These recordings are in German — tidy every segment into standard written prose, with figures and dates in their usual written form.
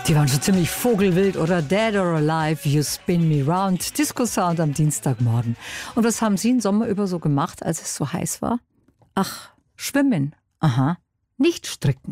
Die waren schon ziemlich vogelwild, oder? Dead or Alive, You Spin Me Round. Disco-Sound am Dienstagmorgen. Und was haben Sie im Sommer über so gemacht, als es so heiß war? Ach, schwimmen. Aha, nicht stricken.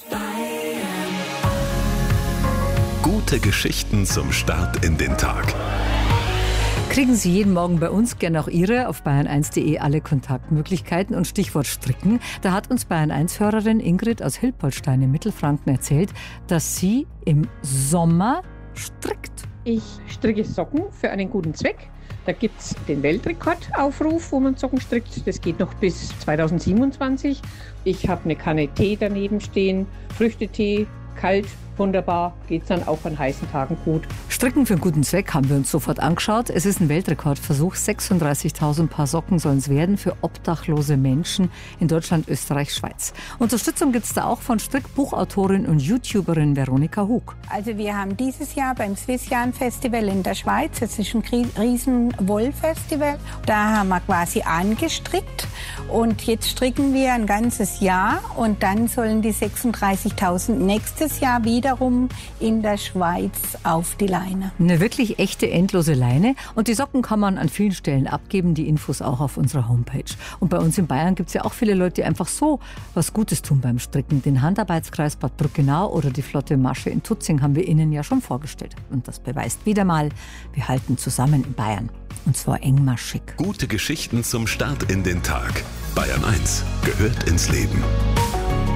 Gute Geschichten zum Start in den Tag. Kriegen Sie jeden Morgen bei uns gerne auch Ihre auf bayern1.de alle Kontaktmöglichkeiten und Stichwort Stricken. Da hat uns Bayern1-Hörerin Ingrid aus Hilpoltstein in Mittelfranken erzählt, dass sie im Sommer strickt. Ich stricke Socken für einen guten Zweck. Da gibt es den Weltrekordaufruf, wo man Socken strickt. Das geht noch bis 2027. Ich habe eine Kanne Tee daneben stehen, Früchtetee, kalt, wunderbar, geht es dann auch an heißen Tagen gut. Stricken für einen guten Zweck haben wir uns sofort angeschaut. Es ist ein Weltrekordversuch. 36.000 Paar Socken sollen es werden für obdachlose Menschen in Deutschland, Österreich, Schweiz. Unterstützung gibt es da auch von Strickbuchautorin und YouTuberin Veronika Hug. Also wir haben dieses Jahr beim Swissjan Festival in der Schweiz, das ist ein riesen Wollfestival, da haben wir quasi angestrickt und jetzt stricken wir ein ganzes Jahr und dann sollen die 36.000 nächstes Jahr wiederum in der Schweiz auf die Leine. Eine wirklich echte, endlose Leine. Und die Socken kann man an vielen Stellen abgeben. Die Infos auch auf unserer Homepage. Und bei uns in Bayern gibt es ja auch viele Leute, die einfach so was Gutes tun beim Stricken. Den Handarbeitskreis Bad Brückenau oder die Flotte Masche in Tutzing haben wir Ihnen ja schon vorgestellt. Und das beweist wieder mal, wir halten zusammen in Bayern. Und zwar engmaschig. Gute Geschichten zum Start in den Tag. Bayern 1 gehört ins Leben.